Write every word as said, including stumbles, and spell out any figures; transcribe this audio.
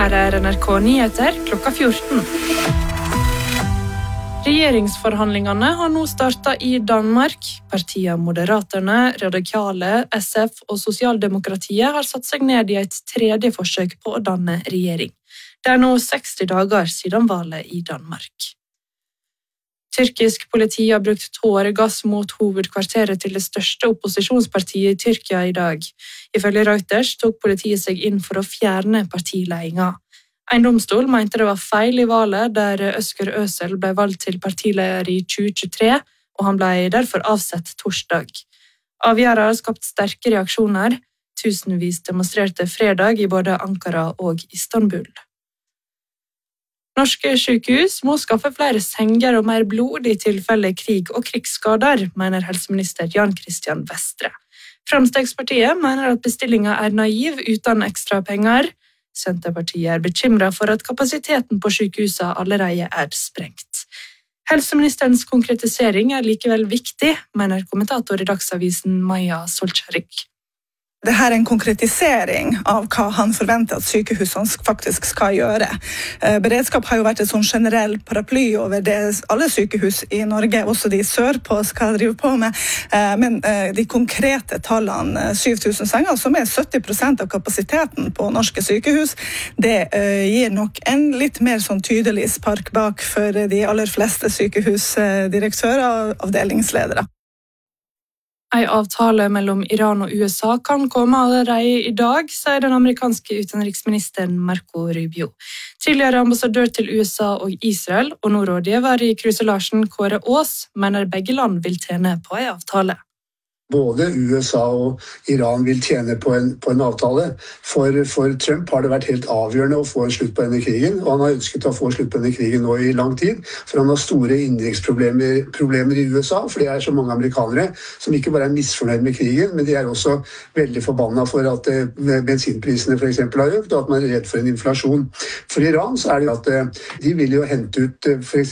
Her er N R K Nyheter klokka fjorten. Regjeringsforhandlingene har nå startet i Danmark. Partiene Moderaterne, Radikale, S F og Sosialdemokratiet har satt seg ned i et tredje forsøk på å danne regjering. Det er nå seksti dager siden valget i Danmark. Tyrkisk politi har brukt tåregass mot hovedkvarteret til det største opposisjonspartiet i Tyrkia i dag. Ifølge Reuters tok politiet seg inn for å fjerne partiledelsen. En domstol mente det var feil i valget der Özgür Özel ble valgt til partileder i tjue tjuetre, og han ble derfor avsett torsdag. Avgjørelsen har skapt sterke reaksjoner. Tusenvis demonstrerte fredag i både Ankara og Istanbul. Norske sykehus må skaffe flere senger og mer blod i tilfelle krig og krigsskader, mener helseminister Jan Christian Vestre. Fremskrittspartiet mener at bestillingen er naiv uten ekstra penger. Senterpartiet er bekymret for at kapasiteten på sykehusene allerede er sprengt. Helseministerens konkretisering er likevel viktig, mener kommentator i Dagsavisen Maja Solskjærik. Det her er en konkretisering av hva han forventer at sykehusene faktisk skal gjøre. Beredskap har jo vært et sånn generell paraply over det alle sykehus i Norge, også de sørpå, skal drive på med. Men de konkrete tallene, syv tusen senger, som er sytti prosent av kapasiteten på norske sykehus, det gir nok en litt mer sånn tydelig spark bak for de aller fleste sykehusdirektører og avdelingsledere. En avtale mellom Iran og U S A kan komme allerede i dag, sier den amerikanske utenriksministeren Marco Rubio. Tidligere ambassadør til U S A og Israel, og nå rådgiver i Kruse-Larsen Kåre Aas, mener begge land vil tjene på en avtale. Både U S A og Iran vil tjene på en, på en avtale. For, for Trump har det vært helt avgjørende å få en slutt på denne krigen, og han har ønsket å få slutt på denne krigen nå i lang tid, for han har store innenriksproblemer problemer i U S A, for det er så mange amerikanere som ikke bare er misfornøyd med krigen, men de er også veldig forbannet for at eh, bensinprisene for eksempel har økt, og at man er redd for en inflasjon. For Iran så er det at eh, de vil jo hente ut eh, for eksempel